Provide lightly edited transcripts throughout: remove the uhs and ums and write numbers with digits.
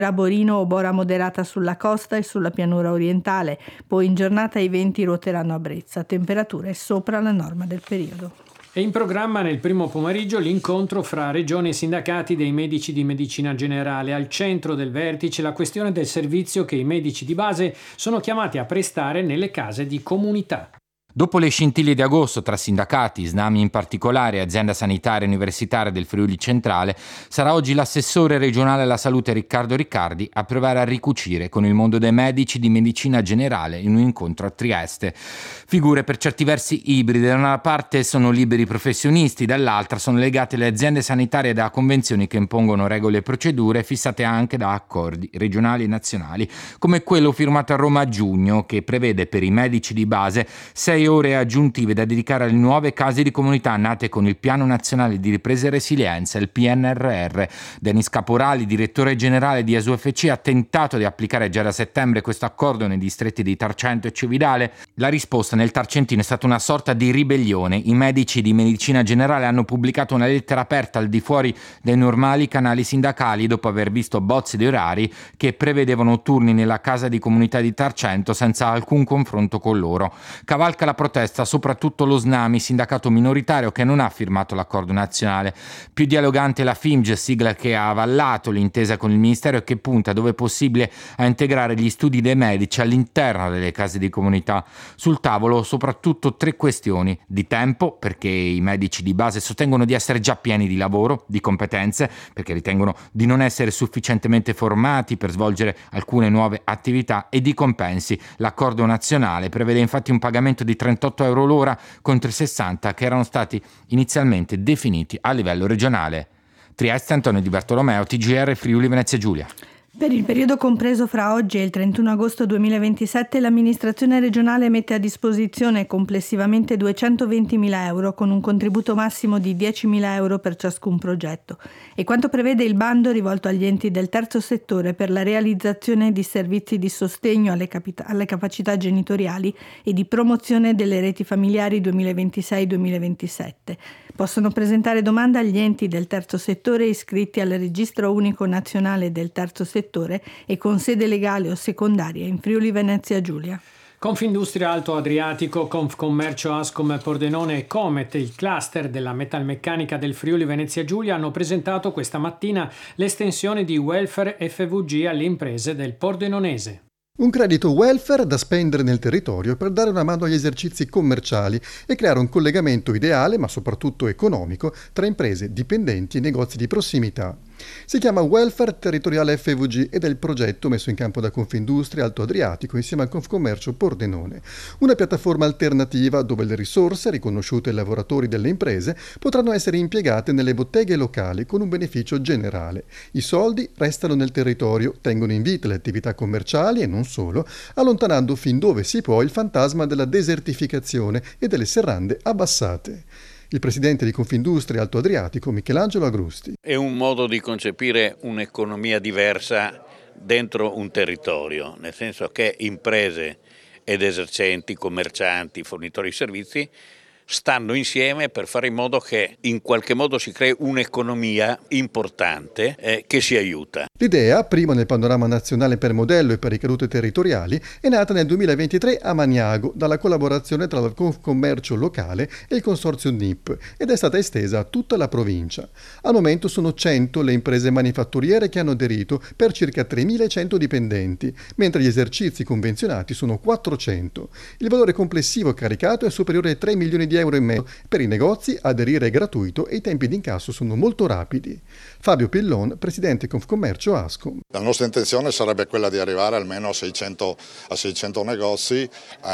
Borino o Bora moderata sulla costa e sulla pianura orientale. Poi in giornata i venti ruoteranno a Brezza, temperature sopra la norma del periodo. È in programma nel primo pomeriggio l'incontro fra Regione e sindacati dei medici di medicina generale. Al centro del vertice la questione del servizio che i medici di base sono chiamati a prestare nelle case di comunità. Dopo le scintille di agosto tra sindacati, Snami in particolare e azienda sanitaria universitaria del Friuli Centrale, sarà oggi l'assessore regionale alla salute Riccardo Riccardi a provare a ricucire con il mondo dei medici di medicina generale in un incontro a Trieste. Figure per certi versi ibride, da una parte sono liberi professionisti, dall'altra sono legate alle aziende sanitarie da convenzioni che impongono regole e procedure fissate anche da accordi regionali e nazionali, come quello firmato a Roma a giugno, che prevede per i medici di base 6 ore aggiuntive da dedicare alle nuove case di comunità nate con il Piano Nazionale di Ripresa e Resilienza, il PNRR. Denis Caporali, direttore generale di ASUFC, ha tentato di applicare già da settembre questo accordo nei distretti di Tarcento e Cividale. La risposta nel Tarcentino è stata una sorta di ribellione. I medici di medicina generale hanno pubblicato una lettera aperta al di fuori dei normali canali sindacali dopo aver visto bozzi di orari che prevedevano turni nella casa di comunità di Tarcento senza alcun confronto con loro. Cavalca la protesta soprattutto lo SNAMI, sindacato minoritario che non ha firmato l'accordo nazionale. Più dialogante la FIMG, sigla che ha avallato l'intesa con il Ministero e che punta dove possibile a integrare gli studi dei medici all'interno delle case di comunità. Sul tavolo soprattutto 3 questioni: di tempo, perché i medici di base sostengono di essere già pieni di lavoro, di competenze, perché ritengono di non essere sufficientemente formati per svolgere alcune nuove attività, e di compensi. L'accordo nazionale prevede infatti un pagamento di 38 euro l'ora contro i 60 che erano stati inizialmente definiti a livello regionale. Trieste, Antonio Di Bartolomeo, TGR Friuli Venezia Giulia. Per il periodo compreso fra oggi e il 31 agosto 2027 l'amministrazione regionale mette a disposizione complessivamente 220.000 euro con un contributo massimo di 10.000 euro per ciascun progetto, e quanto prevede il bando rivolto agli enti del terzo settore per la realizzazione di servizi di sostegno alle capacità genitoriali e di promozione delle reti familiari 2026-2027. Possono presentare domanda agli enti del terzo settore iscritti al Registro Unico Nazionale del Terzo Settore e con sede legale o secondaria in Friuli Venezia Giulia. Confindustria Alto Adriatico, Confcommercio Ascom Pordenone e Comet, il cluster della metalmeccanica del Friuli Venezia Giulia, hanno presentato questa mattina l'estensione di welfare FVG alle imprese del Pordenonese. Un credito welfare da spendere nel territorio per dare una mano agli esercizi commerciali e creare un collegamento ideale, ma soprattutto economico, tra imprese, dipendenti e negozi di prossimità. Si chiama Welfare Territoriale FVG ed è il progetto messo in campo da Confindustria Alto Adriatico insieme al Confcommercio Pordenone, una piattaforma alternativa dove le risorse riconosciute ai lavoratori delle imprese potranno essere impiegate nelle botteghe locali con un beneficio generale. I soldi restano nel territorio, tengono in vita le attività commerciali e non solo, allontanando fin dove si può il fantasma della desertificazione e delle serrande abbassate. Il presidente di Confindustria Alto Adriatico, Michelangelo Agrusti. È un modo di concepire un'economia diversa dentro un territorio, nel senso che imprese ed esercenti, commercianti, fornitori di servizi stanno insieme per fare in modo che in qualche modo si crei un'economia importante che si aiuta. L'idea, prima nel panorama nazionale per modello e per ricadute territoriali, è nata nel 2023 a Maniago dalla collaborazione tra il Confcommercio locale e il consorzio NIP ed è stata estesa a tutta la provincia. Al momento sono 100 le imprese manifatturiere che hanno aderito per circa 3.100 dipendenti, mentre gli esercizi convenzionati sono 400. Il valore complessivo caricato è superiore ai 3 milioni di euro in meno. Per i negozi aderire è gratuito e i tempi di incasso sono molto rapidi. Fabio Pillon, presidente Confcommercio Ascom. La nostra intenzione sarebbe quella di arrivare almeno a 600 negozi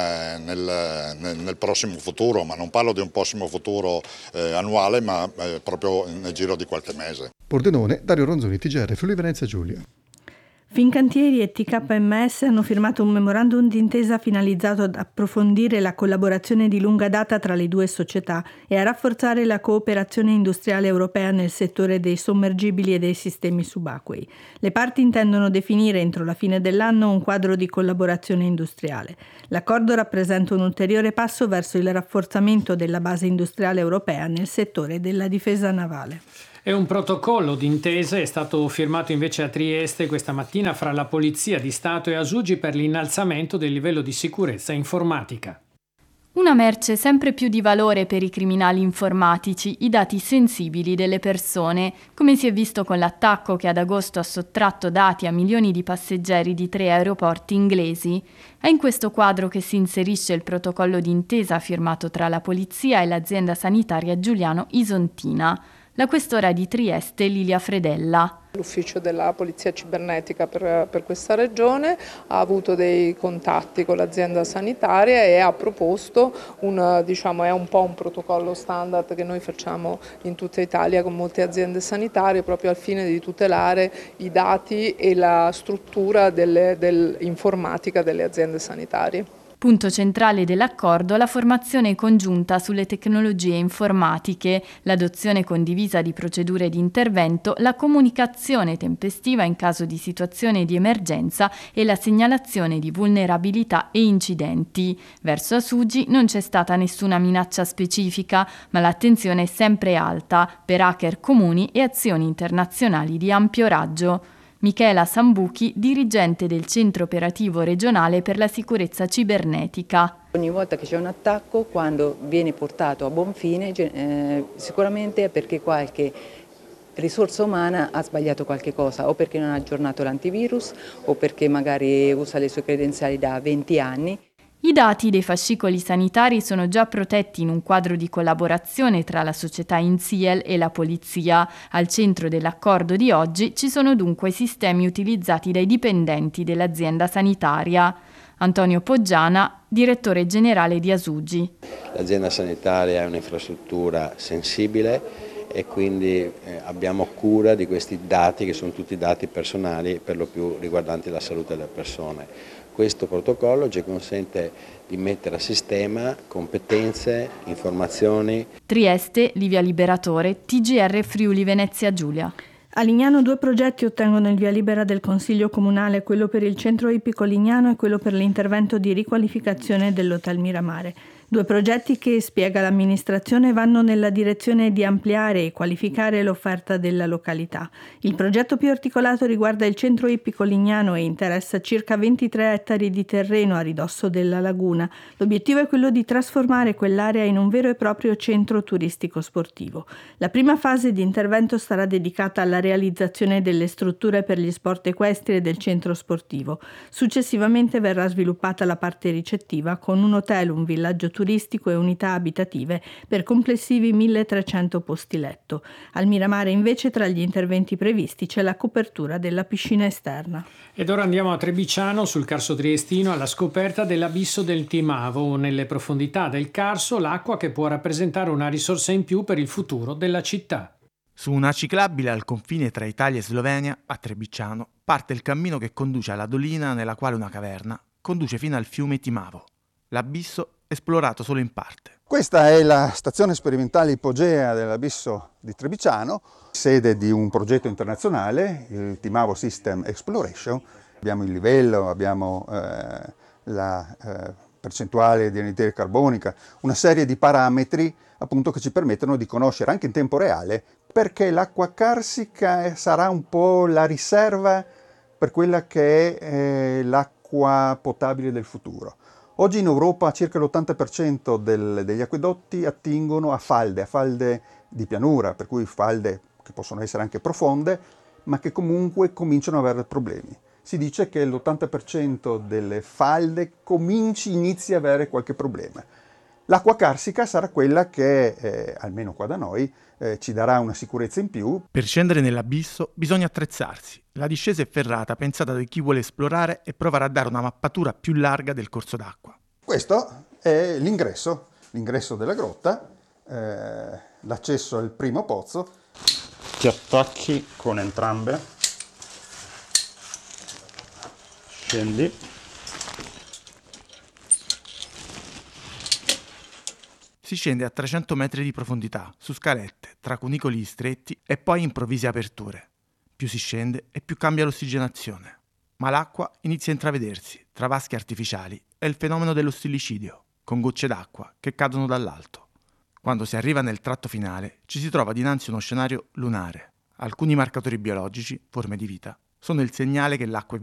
nel prossimo futuro, ma non parlo di un prossimo futuro annuale, ma proprio nel giro di qualche mese. Pordenone, Dario Ronzoni, TGR Friuli Venezia Giulia. Fincantieri e TKMS hanno firmato un memorandum d'intesa finalizzato ad approfondire la collaborazione di lunga data tra le due società e a rafforzare la cooperazione industriale europea nel settore dei sommergibili e dei sistemi subacquei. Le parti intendono definire entro la fine dell'anno un quadro di collaborazione industriale. L'accordo rappresenta un ulteriore passo verso il rafforzamento della base industriale europea nel settore della difesa navale. E un protocollo d'intesa è stato firmato invece a Trieste questa mattina fra la Polizia di Stato e Asugi per l'innalzamento del livello di sicurezza informatica. Una merce sempre più di valore per i criminali informatici, i dati sensibili delle persone, come si è visto con l'attacco che ad agosto ha sottratto dati a milioni di passeggeri di 3 aeroporti inglesi. È in questo quadro che si inserisce il protocollo d'intesa firmato tra la polizia e l'azienda sanitaria Giuliano Isontina. La questora di Trieste, Lilia Fredella. L'ufficio della Polizia Cibernetica per questa regione ha avuto dei contatti con l'azienda sanitaria e ha proposto è un po' un protocollo standard che noi facciamo in tutta Italia con molte aziende sanitarie proprio al fine di tutelare i dati e la struttura dell'informatica delle aziende sanitarie. Punto centrale dell'accordo la formazione congiunta sulle tecnologie informatiche, l'adozione condivisa di procedure di intervento, la comunicazione tempestiva in caso di situazione di emergenza e la segnalazione di vulnerabilità e incidenti. Verso Asugi non c'è stata nessuna minaccia specifica, ma l'attenzione è sempre alta per hacker comuni e azioni internazionali di ampio raggio. Michela Sambuchi, dirigente del Centro Operativo Regionale per la Sicurezza Cibernetica. Ogni volta che c'è un attacco, quando viene portato a buon fine, sicuramente è perché qualche risorsa umana ha sbagliato qualche cosa, o perché non ha aggiornato l'antivirus, o perché magari usa le sue credenziali da 20 anni. I dati dei fascicoli sanitari sono già protetti in un quadro di collaborazione tra la società INSIEL e la polizia. Al centro dell'accordo di oggi ci sono dunque sistemi utilizzati dai dipendenti dell'azienda sanitaria. Antonio Poggiana, direttore generale di Asugi. L'azienda sanitaria è un'infrastruttura sensibile e quindi abbiamo cura di questi dati che sono tutti dati personali, per lo più riguardanti la salute delle persone. Questo protocollo ci consente di mettere a sistema competenze, informazioni. Trieste, Livia Liberatore, TGR Friuli Venezia Giulia. A Lignano 2 progetti ottengono il via libera del Consiglio Comunale, quello per il centro ippico Lignano e quello per l'intervento di riqualificazione dell'Hotel Miramare. 2 progetti che, spiega l'amministrazione, vanno nella direzione di ampliare e qualificare l'offerta della località. Il progetto più articolato riguarda il centro ippico Lignano e interessa circa 23 ettari di terreno a ridosso della laguna. L'obiettivo è quello di trasformare quell'area in un vero e proprio centro turistico sportivo. La prima fase di intervento sarà dedicata alla realizzazione delle strutture per gli sport equestri e del centro sportivo. Successivamente verrà sviluppata la parte ricettiva con un hotel, un villaggio turistico e unità abitative per complessivi 1.300 posti letto. Al Miramare invece tra gli interventi previsti c'è la copertura della piscina esterna. Ed ora andiamo a Trebiciano, sul Carso Triestino, alla scoperta dell'abisso del Timavo. Nelle profondità del Carso l'acqua che può rappresentare una risorsa in più per il futuro della città. Su una ciclabile al confine tra Italia e Slovenia, a Trebiciano, parte il cammino che conduce alla dolina nella quale una caverna conduce fino al fiume Timavo. L'abisso esplorato solo in parte. Questa è la stazione sperimentale ipogea dell'abisso di Trebiciano, sede di un progetto internazionale, il Timavo System Exploration. Abbiamo il livello, abbiamo la percentuale di anidride carbonica, una serie di parametri appunto che ci permettono di conoscere anche in tempo reale perché l'acqua carsica sarà un po' la riserva per quella che è l'acqua potabile del futuro. Oggi in Europa circa l'80% degli acquedotti attingono a falde di pianura, per cui falde che possono essere anche profonde, ma che comunque cominciano ad avere problemi. Si dice che l'80% delle falde inizia ad avere qualche problema. L'acqua carsica sarà quella che, almeno qua da noi, ci darà una sicurezza in più. Per scendere nell'abisso bisogna attrezzarsi. La discesa è ferrata, pensata da chi vuole esplorare e provare a dare una mappatura più larga del corso d'acqua. Questo è l'ingresso della grotta, l'accesso al primo pozzo. Ti attacchi con entrambe, scendi. Si scende a 300 metri di profondità, su scalette, tra cunicoli stretti e poi improvvise aperture. Più si scende e più cambia l'ossigenazione. Ma l'acqua inizia a intravedersi tra vasche artificiali e il fenomeno dello stillicidio, con gocce d'acqua che cadono dall'alto. Quando si arriva nel tratto finale, ci si trova dinanzi a uno scenario lunare. Alcuni marcatori biologici, forme di vita, sono il segnale che l'acqua è